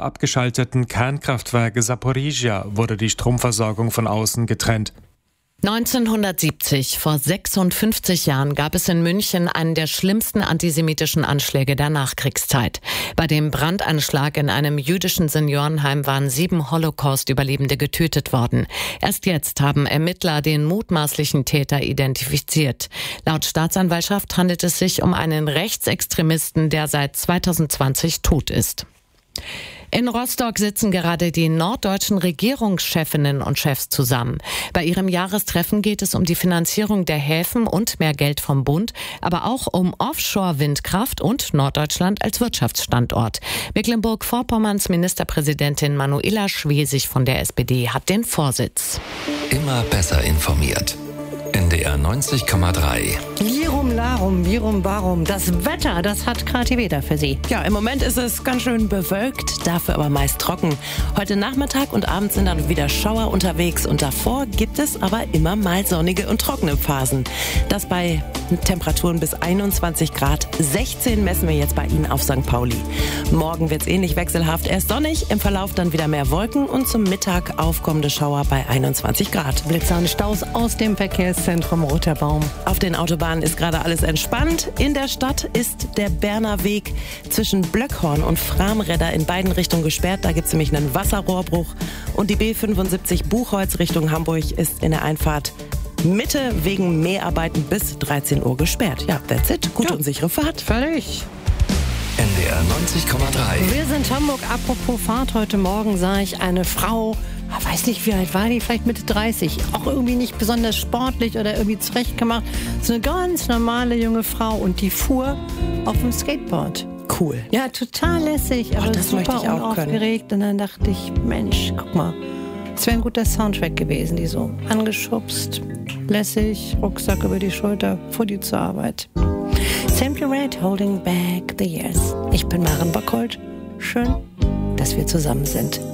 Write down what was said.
abgeschalteten Kernkraftwerk Saporizhzhia wurde die Stromversorgung von außen getrennt. 1970, vor 56 Jahren, gab es in München einen der schlimmsten antisemitischen Anschläge der Nachkriegszeit. Bei dem Brandanschlag in einem jüdischen Seniorenheim waren 7 Holocaust-Überlebende getötet worden. Erst jetzt haben Ermittler den mutmaßlichen Täter identifiziert. Laut Staatsanwaltschaft handelt es sich um einen Rechtsextremisten, der seit 2020 tot ist. In Rostock sitzen gerade die norddeutschen Regierungschefinnen und Chefs zusammen. Bei ihrem Jahrestreffen geht es um die Finanzierung der Häfen und mehr Geld vom Bund, aber auch um Offshore-Windkraft und Norddeutschland als Wirtschaftsstandort. Mecklenburg-Vorpommerns Ministerpräsidentin Manuela Schwesig von der SPD hat den Vorsitz. Immer besser informiert. NDR 90,3. Lirum Larum, Virum Barum. Das Wetter, das hat KTW da für Sie. Ja, im Moment ist es ganz schön bewölkt, dafür aber meist trocken. Heute Nachmittag und Abend sind dann wieder Schauer unterwegs und davor gibt es aber immer mal sonnige und trockene Phasen. Das bei Temperaturen bis 21 Grad. 16 messen wir jetzt bei Ihnen auf St. Pauli. Morgen wird es ähnlich wechselhaft. Erst sonnig, im Verlauf dann wieder mehr Wolken und zum Mittag aufkommende Schauer bei 21 Grad. Blitzer und Staus aus dem Verkehrszentrum Roter Baum. Auf den Autobahnen ist gerade alles entspannt. In der Stadt ist der Berner Weg zwischen Blöckhorn und Framredder in beiden Richtungen gesperrt. Da gibt es nämlich einen Wasserrohrbruch. Und die B75 Buchholz Richtung Hamburg ist in der Einfahrt Mitte wegen Mäharbeiten bis 13 Uhr gesperrt. Ja, that's it. Gute und sichere Fahrt. Fertig. NDR 90,3. Wir sind Hamburg. Apropos Fahrt, heute Morgen sah ich eine Frau, weiß nicht, wie alt war die, vielleicht Mitte 30, auch irgendwie nicht besonders sportlich oder irgendwie zurechtgemacht. So eine ganz normale junge Frau und die fuhr auf dem Skateboard. Cool. Ja, total lässig, aber das super möchte ich auch können. unaufgeregt. Und dann dachte ich, Mensch, guck mal, das wäre ein guter Soundtrack gewesen, die so angeschubst, lässig, Rucksack über die Schulter, fuhr die zur Arbeit. Simply Red, Holding Back the Years. Ich bin Maren Bockholt. Schön, dass wir zusammen sind.